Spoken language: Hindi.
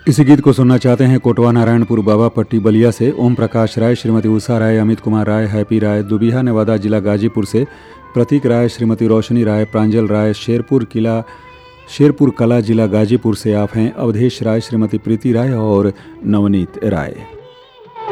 इसी गीत को सुनना चाहते हैं कोटवा नारायणपुर बाबा पट्टी बलिया से ओम प्रकाश राय, श्रीमती उषा राय, अमित कुमार राय, हैप्पी राय, दुबिहा नेवादा जिला गाजीपुर से प्रतीक राय, श्रीमती रोशनी राय, प्रांजल राय, शेरपुर कला जिला गाजीपुर से आप हैं, अवधेश राय, श्रीमती प्रीति राय और नवनीत राय।